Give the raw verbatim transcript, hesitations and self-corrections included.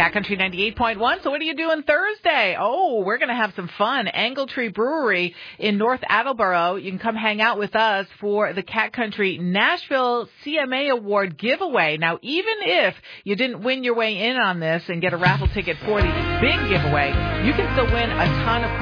Cat Country ninety-eight point one. So what are you doing Thursday? Oh, we're going to have some fun. Angle Tree Brewery in North Attleboro. You can come hang out with us for the Cat Country Nashville C M A Award giveaway. Now, even if you didn't win your way in on this and get a raffle ticket for the big giveaway, you can still win a ton of